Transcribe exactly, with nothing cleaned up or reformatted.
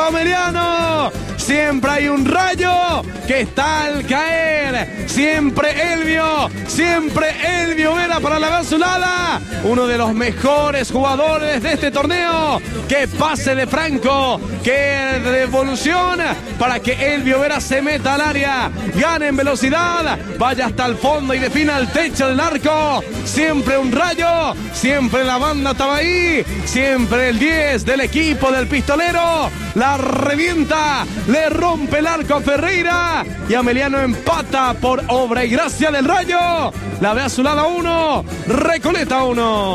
Ameliano. Siempre hay un rayo que está al caer. Siempre Elvio, siempre Elvio Vera para la azulada. Uno de los mejores jugadores de este torneo. Que pase de Franco, que devolución para que Elvio Vera se meta al área, gane en velocidad, vaya hasta el fondo y defina el techo del arco. Siempre un rayo, siempre la banda estaba ahí, siempre el diez del equipo del pistolero. La revienta, le rompe el arco a Ferreira y Ameliano empata por obra y gracia del rayo. La ve azulada uno, Recoleta uno.